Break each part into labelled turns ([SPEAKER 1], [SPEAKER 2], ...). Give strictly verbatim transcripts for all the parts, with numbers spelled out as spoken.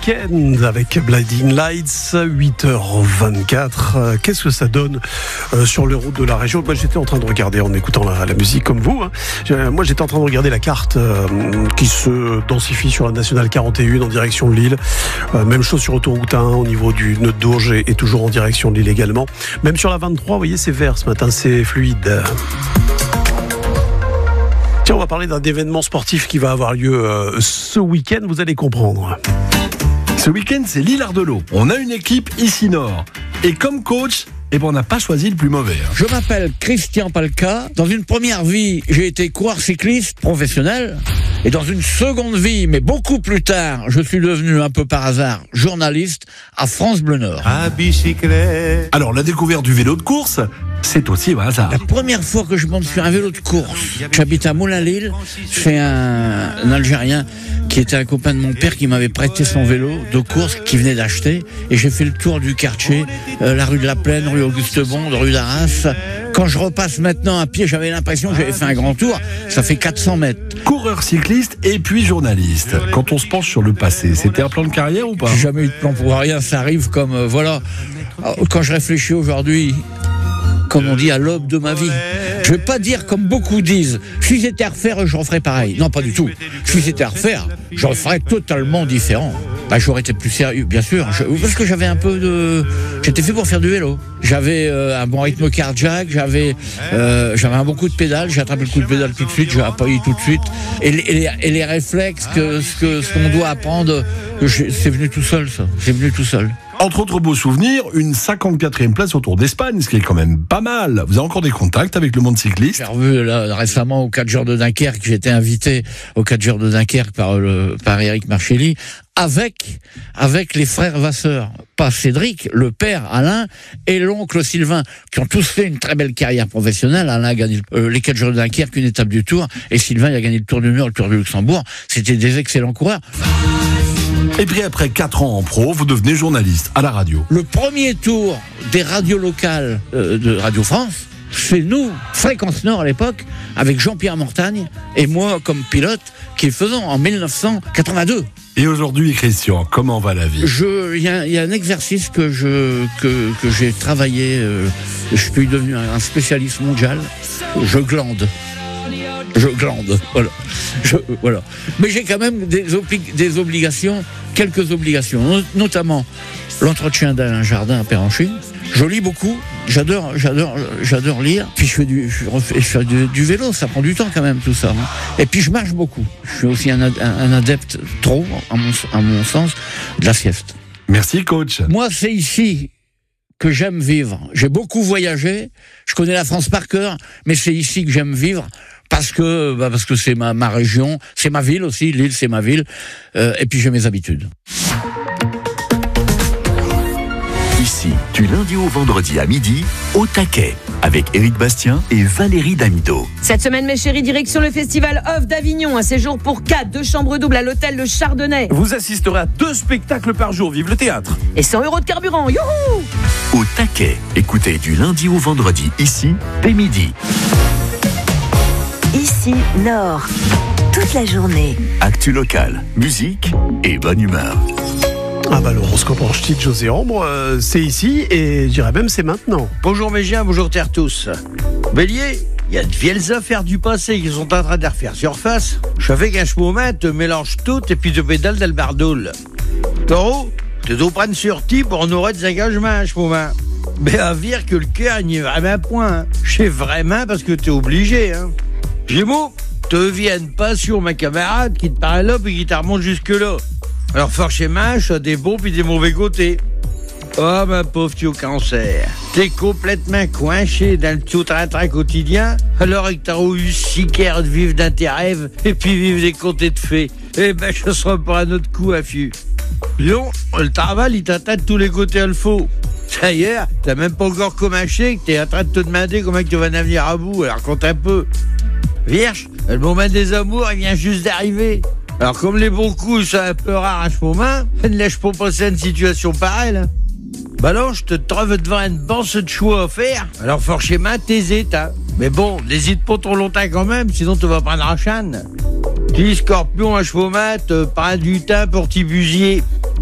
[SPEAKER 1] Weeknd avec Blinding Lights, huit heures vingt-quatre. Qu'est-ce que ça donne euh, sur les routes de la région? Moi, j'étais en train de regarder en écoutant la, la musique comme vous. Hein. Moi, j'étais en train de regarder la carte euh, qui se densifie sur la nationale quarante et un en direction de Lille. Euh, même chose sur autoroute un au niveau du nœud d'Ourges et, et toujours en direction de Lille également. Même sur la vingt-trois, vous voyez, c'est vert ce matin, c'est fluide. Tiens, on va parler d'un événement sportif qui va avoir lieu euh, ce week-end, vous allez comprendre.
[SPEAKER 2] Ce week-end, c'est Lille-Ardelot. On a une équipe ici Nord. Et comme coach, eh ben, on n'a pas choisi le plus mauvais. Hein.
[SPEAKER 3] Je m'appelle Christian Palka. Dans une première vie, j'ai été coureur cycliste professionnel. Et dans une seconde vie, mais beaucoup plus tard, je suis devenu un peu par hasard journaliste à France Bleu Nord.
[SPEAKER 2] À bicyclette. Alors, la découverte du vélo de course, c'est aussi un hasard.
[SPEAKER 3] La première fois que je monte sur un vélo de course, j'habite à Moulin-Lille, c'est un, un Algérien qui était un copain de mon père qui m'avait prêté son vélo de course qu'il venait d'acheter. Et j'ai fait le tour du quartier, euh, la rue de la Plaine, rue Auguste Bond, rue d'Arras. Quand je repasse maintenant à pied, j'avais l'impression que j'avais fait un grand tour. Ça fait quatre cents mètres.
[SPEAKER 2] Coureur cycliste et puis journaliste. Quand on se penche sur le passé, c'était un plan de carrière ou pas?
[SPEAKER 3] J'ai jamais eu de plan pour rien, ça arrive comme... Euh, voilà. Quand je réfléchis aujourd'hui, comme on dit, à l'aube de ma vie. Je vais pas dire comme beaucoup disent, si c'était à refaire, je referais pareil. Non, pas du tout. Si c'était à refaire, je referais totalement différent. Bah, j'aurais été plus sérieux, bien sûr. Je, parce que j'avais un peu de... J'étais fait pour faire du vélo. J'avais euh, un bon rythme cardiaque, j'avais euh, j'avais un bon coup de pédale, j'ai attrapé le coup de pédale tout de suite, j'ai appuyé tout de suite. Et, et, les, et les réflexes, que, ce que ce qu'on doit apprendre, c'est venu tout seul, ça. C'est venu tout seul.
[SPEAKER 2] Entre autres beaux souvenirs, une cinquante-quatrième place au Tour d'Espagne, ce qui est quand même pas mal. Vous avez encore des contacts avec le monde cycliste?
[SPEAKER 3] J'ai revu là, récemment au quatre jours de Dunkerque, j'ai été invité au quatre jours de Dunkerque par, le, par Eric Marchelli, avec, avec les frères Vasseur. Pas Cédric, le père Alain et l'oncle Sylvain, qui ont tous fait une très belle carrière professionnelle. Alain a gagné euh, les quatre jours de Dunkerque, une étape du Tour, et Sylvain il a gagné le Tour du Nord, le Tour du Luxembourg. C'était des excellents coureurs.
[SPEAKER 2] Et puis après quatre ans en pro, vous devenez journaliste à la radio.
[SPEAKER 3] Le premier tour des radios locales euh, de Radio France, c'est nous, Fréquence Nord à l'époque, avec Jean-Pierre Mortagne et moi comme pilote, qui le faisons en mille neuf cent quatre-vingt-deux.
[SPEAKER 2] Et aujourd'hui, Christian, comment va la vie?
[SPEAKER 3] Je, il y a, y a un exercice que je que, que j'ai travaillé. Euh, je suis devenu un spécialiste mondial. Je glande. Je glande, voilà. Je, voilà. Mais j'ai quand même des, obli- des obligations, quelques obligations, notamment l'entretien d'un jardin à Péranchy. Je lis beaucoup, j'adore, j'adore, j'adore lire. Puis je fais du, je fais, je fais du, du vélo, ça prend du temps quand même tout ça. Hein. Et puis je marche beaucoup. Je suis aussi un, un, un adepte trop, à mon, à mon sens, de la sieste.
[SPEAKER 2] Merci, coach.
[SPEAKER 3] Moi, c'est ici que j'aime vivre. J'ai beaucoup voyagé, je connais la France par cœur, mais c'est ici que j'aime vivre. Parce que bah parce que c'est ma, ma région, c'est ma ville aussi, Lille c'est ma ville, euh, et puis j'ai mes habitudes.
[SPEAKER 4] Ici, du lundi au vendredi à midi, au taquet, avec Éric Bastien et Valérie Damido.
[SPEAKER 5] Cette semaine, mes chéris, direction le festival Off d'Avignon, un séjour pour quatre, deux chambres doubles à l'hôtel Le Chardonnay.
[SPEAKER 6] Vous assisterez à deux spectacles par jour, vive le théâtre.
[SPEAKER 5] Et cent euros de carburant, youhou!
[SPEAKER 4] Au taquet, écoutez du lundi au vendredi, ici, dès midi.
[SPEAKER 7] Ici, Nord. Toute la journée.
[SPEAKER 4] Actu locale, musique et bonne humeur.
[SPEAKER 1] Ah bah l'horoscope en ch'ti de José Ambre, euh, c'est ici et je dirais même c'est maintenant.
[SPEAKER 8] Bonjour mes chiens, bonjour terre tous. Bélier, il y a de vieilles affaires du passé qui sont en train de refaire surface. Je fais qu'un chemin te mélange tout et puis te pédale d'albardoule. Taureau, te dois prendre sur ti pour honorer des engagements, chemin. Mais à dire que le cœur n'y est vraiment point. Je sais vraiment parce que t'es obligé, hein. Gémeaux, te viennent pas sur ma camarade qui te parle là et qui te remonte jusque là. Alors forcément, je as des bons puis des mauvais côtés. Oh ma pauvre tu au cancer, t'es complètement coincé dans le tout train-train quotidien, alors que t'as eu six quarts de vivre dans tes rêves et puis vivre des contes de fées. Eh ben je serai pour un autre coup affût. Lion, le travail il t'attend de tous les côtés à le faux. D'ailleurs, t'as même pas encore commencé que t'es en train de te demander comment tu vas en venir à bout, alors compte un peu. Vierge, le moment des amours il vient juste d'arriver. Alors comme les bons coups sont un peu rares à ce moment, ne laisse pas passer une situation pareille. Hein. Balance, je te trouve devant une banque de choix à faire, alors forcément t'hésites. Hein. Mais bon, n'hésite pas trop longtemps quand même, sinon tu vas prendre un chan. Dis scorpion à cheval mat, prends du temps pour t'y busier.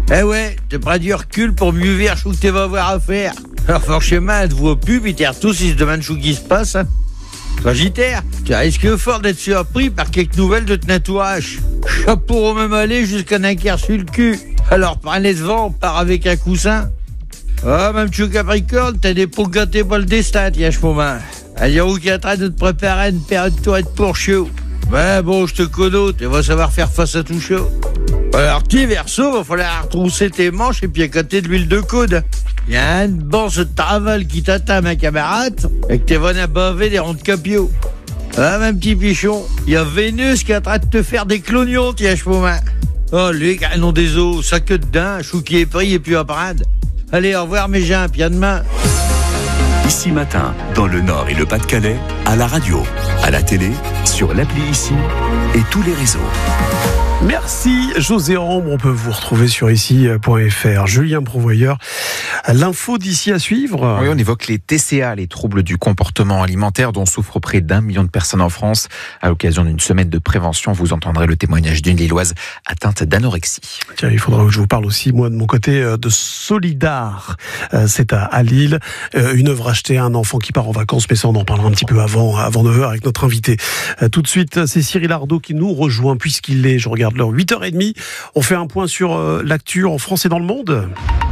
[SPEAKER 8] Eh ouais, t'as pas du recul pour mieux voir chou que tu vas avoir à faire. Alors forcément, tu vois plus, puis t'es tous, ils se demandent chou qui se passe. Hein. Sagittaire, tu risques fort d'être surpris par quelques nouvelles de ton entourage. Ça pourrait même aller jusqu'à un équerre sur le cul. Alors prenez devant, on part avec un coussin. Ah, même tu Capricorne, t'as des pots gâtés pour le destin, tiens, je moment. Allez, où qui est en train de te préparer une période de toilette pour chaud. Ben bon, je te connais, tu vas savoir faire face à tout chaud. Alors, petit verso, va falloir retrousser tes manches et puis à côté de l'huile de coude. Il y a un bon de travail qui t'attend, ma camarade, et que t'es venu à baver des ronds de capio. Ah, mon petit pichon, il y a Vénus qui est en train de te faire des clognons, tiens, je moment. Oh, lui, canon des os, ça que dedans, chou qui est pris et puis à prendre. Allez, au revoir mes gens, puis à demain.
[SPEAKER 4] Ici Matin, dans le Nord et le Pas-de-Calais, à la radio, à la télé, sur l'appli Ici et tous les réseaux.
[SPEAKER 1] Merci José Rambre, on peut vous retrouver sur ici point f r. Julien Provoyeur, l'info d'ici à suivre.
[SPEAKER 9] Oui, on évoque les T C A, les troubles du comportement alimentaire dont souffrent près d'un million de personnes en France. À l'occasion d'une semaine de prévention, vous entendrez le témoignage d'une Lilloise atteinte d'anorexie.
[SPEAKER 1] Tiens, il faudra que je vous parle aussi, moi, de mon côté, de Solidar. C'est à, à Lille, une œuvre achetée à un enfant qui part en vacances, mais ça on en parlera un petit peu avant, avant neuf heures avec notre invité. Tout de suite, c'est Cyril Ardo qui nous rejoint, puisqu'il est, je regarde l'heure, huit heures trente. On fait un point sur euh, l'actu en France et dans le monde.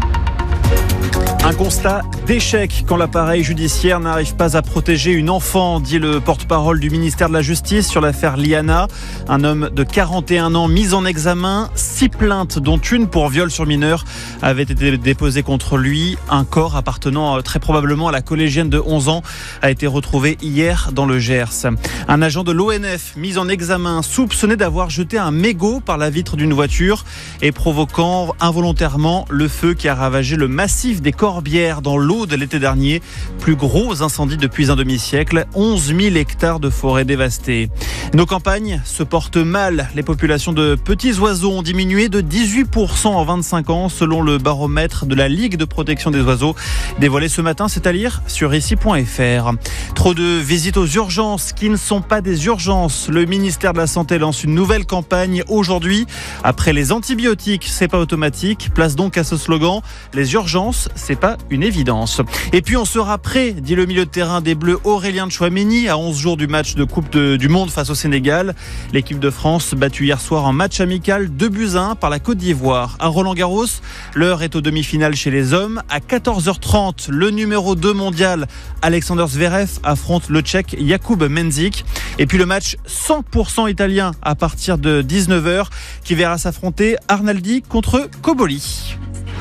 [SPEAKER 10] Un constat d'échec quand l'appareil judiciaire n'arrive pas à protéger une enfant, dit le porte-parole du ministère de la Justice sur l'affaire Liana. Un homme de quarante et un ans mis en examen, six plaintes dont une pour viol sur mineur avaient été déposées contre lui. Un corps appartenant très probablement à la collégienne de onze ans a été retrouvé hier dans le Gers. Un agent de l'O N F mis en examen, soupçonné d'avoir jeté un mégot par la vitre d'une voiture et provoquant involontairement le feu qui a ravagé le massif des Corbières dans l'Aude l'été dernier. Plus gros incendie depuis un demi-siècle, onze mille hectares de forêt dévastés. Nos campagnes se portent mal. Les populations de petits oiseaux ont diminué de dix-huit pour cent en vingt-cinq ans selon le baromètre de la Ligue de protection des oiseaux. Dévoilé ce matin, c'est à lire sur ici point f r. Trop de visites aux urgences qui ne sont pas des urgences. Le ministère de la Santé lance une nouvelle campagne aujourd'hui. Après les antibiotiques, c'est pas automatique. Place donc à ce slogan, les urgences, c'est pas une évidence. Et puis on sera prêt, dit le milieu de terrain des Bleus Aurélien Tchouaméni, à onze jours du match de Coupe de, du Monde face au Sénégal. L'équipe de France battue hier soir en match amical deux buts à un par la Côte d'Ivoire. À Roland-Garros, l'heure est aux demi-finales chez les hommes. À quatorze heures trente, le numéro deux mondial Alexander Zverev affronte le Tchèque Jakub Mensik. Et puis le match cent pour cent italien à partir de dix-neuf heures qui verra s'affronter Arnaldi contre Koboli.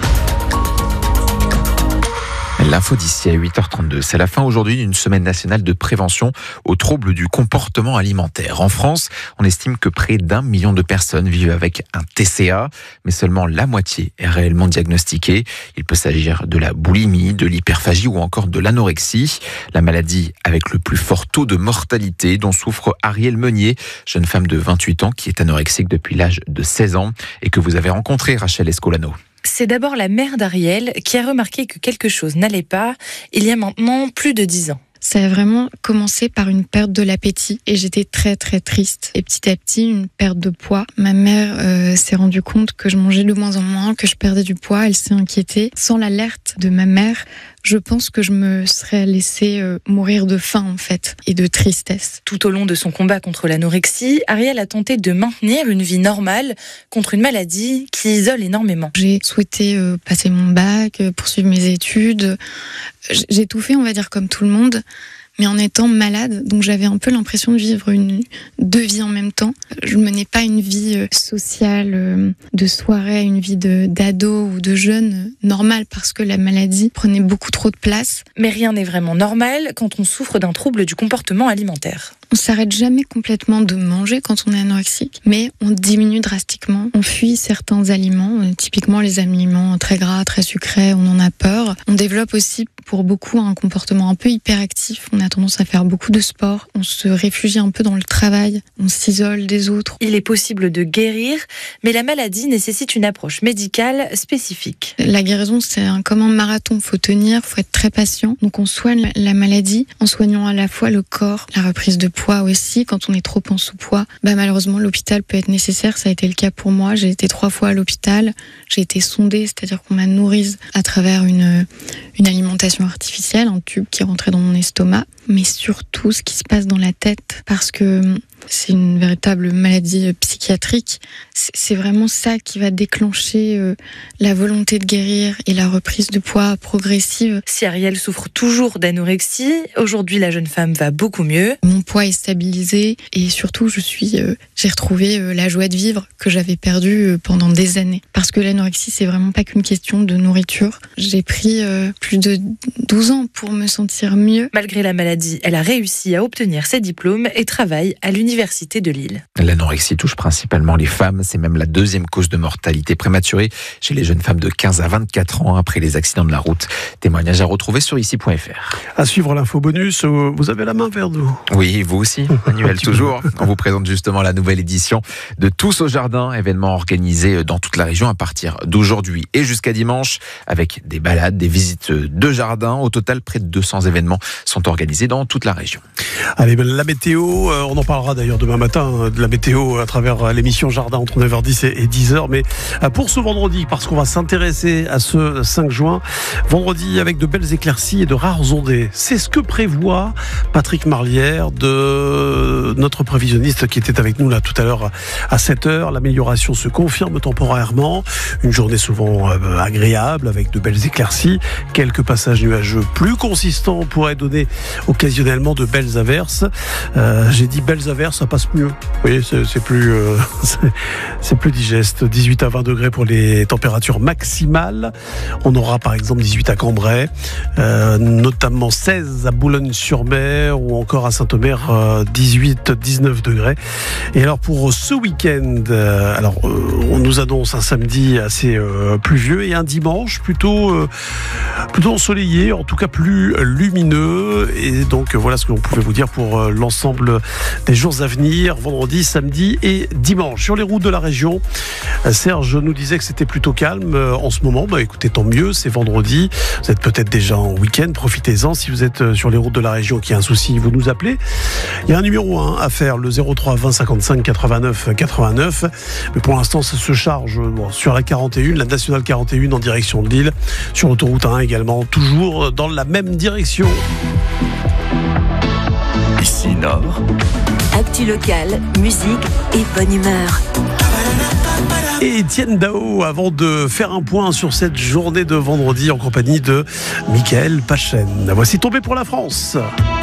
[SPEAKER 9] L'info d'ici à huit heures trente-deux. C'est la fin aujourd'hui d'une semaine nationale de prévention aux troubles du comportement alimentaire. En France, on estime que près d'un million de personnes vivent avec un T C A, mais seulement la moitié est réellement diagnostiquée. Il peut s'agir de la boulimie, de l'hyperphagie ou encore de l'anorexie. La maladie avec le plus fort taux de mortalité dont souffre Ariel Meunier, jeune femme de vingt-huit ans qui est anorexique depuis l'âge de seize ans et que vous avez rencontré, Rachel Escolano.
[SPEAKER 11] C'est d'abord la mère d'Ariel qui a remarqué que quelque chose n'allait pas il y a maintenant plus de dix ans.
[SPEAKER 12] Ça a vraiment commencé par une perte de l'appétit et j'étais très très triste. Et petit à petit, une perte de poids. Ma mère euh, s'est rendue compte que je mangeais de moins en moins, que je perdais du poids. Elle s'est inquiétée. Sans l'alerte de ma mère, je pense que je me serais laissée euh, mourir de faim en fait et de tristesse.
[SPEAKER 11] Tout au long de son combat contre l'anorexie, Ariel a tenté de maintenir une vie normale contre une maladie qui isole énormément.
[SPEAKER 12] J'ai souhaité euh, passer mon bac, euh, poursuivre mes études. J'ai tout fait, on va dire, comme tout le monde, mais en étant malade. Donc j'avais un peu l'impression de vivre une, deux vies en même temps. Je menais pas une vie sociale, de soirée, une vie de, d'ado ou de jeune normale parce que la maladie prenait beaucoup trop de place.
[SPEAKER 11] Mais rien n'est vraiment normal quand on souffre d'un trouble du comportement alimentaire.
[SPEAKER 12] On s'arrête jamais complètement de manger quand on est anorexique, mais on diminue drastiquement. On fuit certains aliments, typiquement les aliments très gras, très sucrés, on en a peur. On développe aussi pour beaucoup un comportement un peu hyperactif. On a tendance à faire beaucoup de sport. On se réfugie un peu dans le travail. On s'isole des autres.
[SPEAKER 11] Il est possible de guérir, mais la maladie nécessite une approche médicale spécifique.
[SPEAKER 12] La guérison, c'est un, comme un marathon. Il faut tenir, il faut être très patient. Donc on soigne la maladie en soignant à la fois le corps, la reprise de poids aussi. Quand on est trop en sous-poids, bah malheureusement l'hôpital peut être nécessaire. Ça a été le cas pour moi. J'ai été trois fois à l'hôpital. J'ai été sondée, c'est-à-dire qu'on m'a nourrie à travers une, une alimentation artificielle, un tube qui rentrait dans mon estomac. Mais surtout ce qui se passe dans la tête, parce que c'est une véritable maladie psychiatrique. C'est vraiment ça qui va déclencher euh, la volonté de guérir et la reprise de poids progressive.
[SPEAKER 11] Si Ariel souffre toujours d'anorexie, aujourd'hui la jeune femme va beaucoup mieux.
[SPEAKER 12] Mon poids est stabilisé et surtout je suis, euh, j'ai retrouvé euh, la joie de vivre que j'avais perdue euh, pendant des années. Parce que l'anorexie, c'est vraiment pas qu'une question de nourriture. J'ai pris euh, plus de douze ans pour me sentir mieux.
[SPEAKER 11] Malgré la maladie, elle a réussi à obtenir ses diplômes et travaille à l'université de Lille.
[SPEAKER 9] L'anorexie touche principalement les femmes. C'est même la deuxième cause de mortalité prématurée chez les jeunes femmes de quinze à vingt-quatre ans après les accidents de la route. Témoignage à retrouver sur ici point f r.
[SPEAKER 1] À suivre l'info bonus, vous avez la main vers nous.
[SPEAKER 9] Oui, vous aussi, Manuel, toujours. On vous présente justement la nouvelle édition de Tous au Jardin, événement organisé dans toute la région à partir d'aujourd'hui et jusqu'à dimanche, avec des balades, des visites de jardin. Au total, près de deux cents événements sont organisés dans toute la région.
[SPEAKER 1] Allez, la météo, on en parlera d'ailleurs demain matin, de la météo à travers l'émission Jardin entre neuf heures dix et dix heures. Mais pour ce vendredi, parce qu'on va s'intéresser à ce cinq juin, vendredi avec de belles éclaircies et de rares ondées. C'est ce que prévoit Patrick Marlière, de notre prévisionniste qui était avec nous là tout à l'heure à sept heures. L'amélioration se confirme temporairement. Une journée souvent agréable avec de belles éclaircies. Quelques passages nuageux plus consistants pourraient donner occasionnellement de belles averses. Euh, j'ai dit belles averses, ça passe mieux. Oui, c'est, c'est plus, euh, c'est, c'est plus digeste. dix-huit à vingt degrés pour les températures maximales. On aura par exemple dix-huit à Cambrai, euh, notamment seize à Boulogne-sur-Mer ou encore à Saint-Omer, euh, dix-huit à dix-neuf degrés. Et alors pour ce week-end, euh, alors euh, on nous annonce un samedi assez euh, pluvieux et un dimanche plutôt, euh, plutôt ensoleillé, en tout cas plus lumineux. Et donc voilà ce que l'on pouvait vous dire pour euh, l'ensemble des jours à venir, vendredi, samedi et dimanche. Sur les routes de la région, Serge nous disait que c'était plutôt calme en ce moment. Bah écoutez, tant mieux, c'est vendredi. Vous êtes peut-être déjà en week-end, profitez-en. Si vous êtes sur les routes de la région, qu'il y a un souci, vous nous appelez. Il y a un numéro un à faire, le zéro trois vingt cinquante-cinq quatre-vingt-neuf quatre-vingt-neuf. Mais pour l'instant, ça se charge bon, sur la quarante et un, la nationale quarante et un en direction de Lille. Sur l'autoroute un également, toujours dans la même direction.
[SPEAKER 4] Ici Nord.
[SPEAKER 7] Actu locale, musique et bonne humeur.
[SPEAKER 1] Et Étienne Dao, avant de faire un point sur cette journée de vendredi en compagnie de Mickaël Pachen. Voici Tombé pour la France.